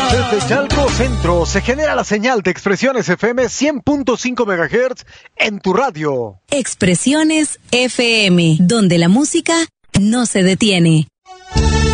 Desde Chalco Centro se genera la señal de Expresiones FM 100.5 MHz en tu radio. Expresiones FM, donde la música no se detiene.